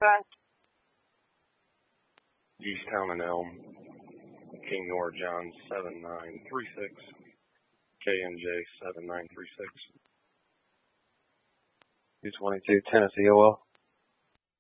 Easttown and Elm, King Norah John 7936, KNJ 7936. 222 Tennessee OL.